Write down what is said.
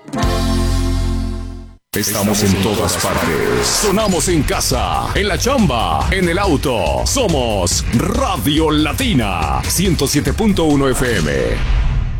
Estamos en todas partes. Sonamos en casa, en la chamba, en el auto. Somos Radio Latina 107.1 FM.